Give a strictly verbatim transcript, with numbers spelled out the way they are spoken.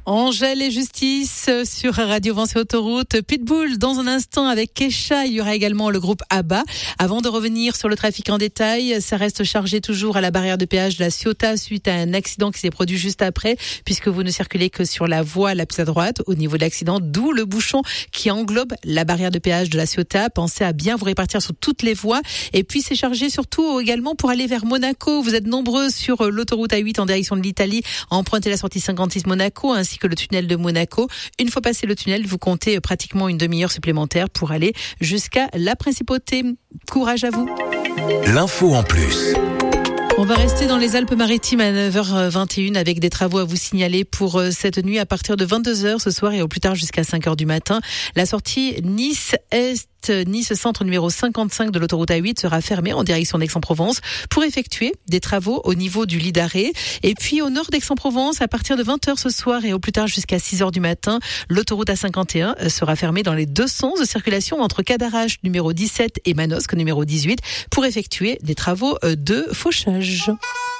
Angèle et Justice sur Radio Vence et Autoroute. Pitbull dans un instant avec Kesha. Il y aura également le groupe ABBA. Avant de revenir sur le trafic en détail, ça reste chargé toujours à la barrière de péage de la Ciotat suite à un accident qui s'est produit juste après, puisque vous ne circulez que sur la voie la plus à droite au niveau de l'accident, d'où le bouchon qui englobe la barrière de péage de la Ciotat. Pensez à bien vous répartir sur toutes les voies. Et puis c'est chargé surtout également pour aller vers Monaco. Vous êtes nombreux sur l'autoroute A huit en direction de l'Italie à emprunter la sortie cinquante-six Monaco ainsi que le tunnel de Monaco. Une fois passé le tunnel, vous comptez pratiquement une demi-heure supplémentaire pour aller jusqu'à la Principauté. Courage à vous. L'info en plus. On va rester dans les Alpes-Maritimes à neuf heures vingt et une avec des travaux à vous signaler pour cette nuit à partir de vingt-deux heures ce soir et au plus tard jusqu'à cinq heures du matin. La sortie Nice-Est Nice Centre numéro cinquante-cinq de l'autoroute A huit sera fermée en direction d'Aix-en-Provence pour effectuer des travaux au niveau du lit d'arrêt. Et puis au nord d'Aix-en-Provence, à partir de vingt heures ce soir et au plus tard jusqu'à six heures du matin, l'autoroute A cinquante et un sera fermée dans les deux sens de circulation entre Cadarache numéro dix-sept et Manosque numéro dix-huit pour effectuer des travaux de fauchage.